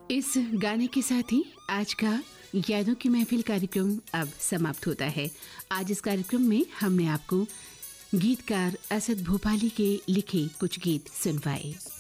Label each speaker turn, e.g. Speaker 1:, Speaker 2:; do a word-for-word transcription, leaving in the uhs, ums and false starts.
Speaker 1: इस गाने के साथ ही आज का यादों की महफिल कार्यक्रम अब समाप्त होता है। आज इस कार्यक्रम में हमने आपको गीतकार असद भोपाली के लिखे कुछ गीत सुनवाए।